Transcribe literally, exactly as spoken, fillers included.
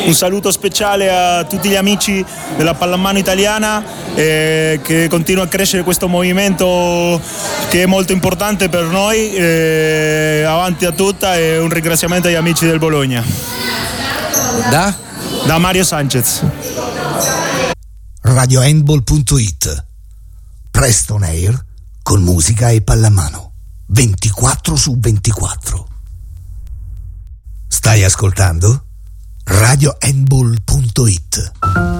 Un saluto speciale a tutti gli amici della pallamano italiana, eh, che continua a crescere questo movimento che è molto importante per noi, eh, avanti a tutta, e un ringraziamento agli amici del Bologna. Da? Da Mario Sanchez. radio handball punto it. Presto on air con musica e pallamano ventiquattro su ventiquattro. Stai ascoltando radio handball punto it.